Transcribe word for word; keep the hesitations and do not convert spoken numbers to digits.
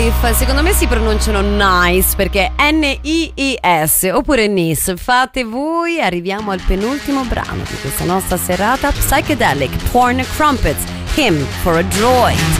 Knife, secondo me si pronunciano nice perché N I I S oppure Nice. Fate voi. Arriviamo al penultimo brano di questa nostra serata psychedelic, Porn Crumpets, Hymn for a Droid.